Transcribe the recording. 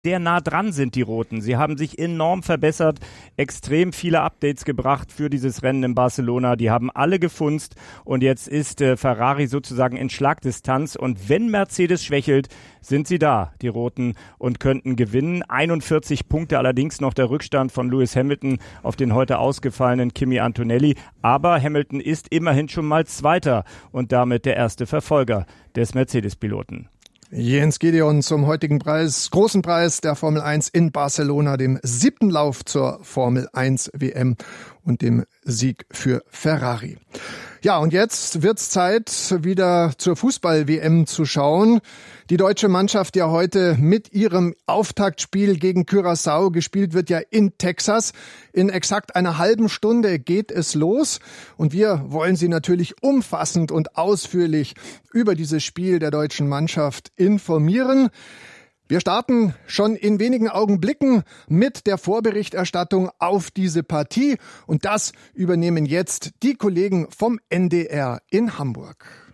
sehr nah dran sind, die Roten. Sie haben sich enorm verbessert, extrem viele Updates gebracht für dieses Rennen in Barcelona. Die haben alle gefunzt und jetzt ist Ferrari sozusagen in Schlagdistanz. Und wenn Mercedes schwächelt, sind sie da, die Roten, und könnten gewinnen. 41 Punkte allerdings noch der Rückstand von Lewis Hamilton auf den heute ausgefallenen Kimi Antonelli. Aber Hamilton ist immerhin schon mal Zweiter und damit der erste Verfolger des Mercedes-Piloten. Jens Gideon zum heutigen großen Preis der Formel 1 in Barcelona, dem 7. Lauf zur Formel 1 WM und dem Sieg für Ferrari. Ja, und jetzt wird's Zeit, wieder zur Fußball-WM zu schauen. Die deutsche Mannschaft ja heute mit ihrem Auftaktspiel gegen Curaçao, gespielt wird ja in Texas. In exakt einer halben Stunde geht es los und wir wollen Sie natürlich umfassend und ausführlich über dieses Spiel der deutschen Mannschaft informieren. Wir starten schon in wenigen Augenblicken mit der Vorberichterstattung auf diese Partie und das übernehmen jetzt die Kollegen vom NDR in Hamburg.